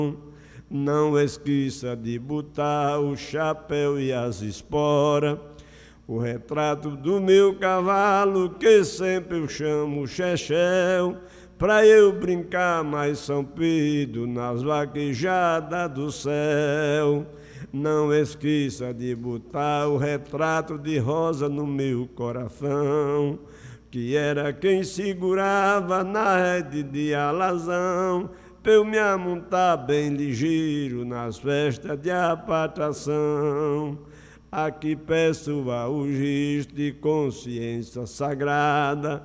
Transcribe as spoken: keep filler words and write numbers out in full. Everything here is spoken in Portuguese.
Não esqueça de botar o chapéu e as esporas, o retrato do meu cavalo, que sempre eu chamo Chechel, pra eu brincar mais São Pedro nas vaquejadas do céu. Não esqueça de botar o retrato de Rosa no meu coração, que era quem segurava na rede de alazão, pra eu me amontar bem ligeiro nas festas de apartação. Aqui peço ao registro de consciência sagrada,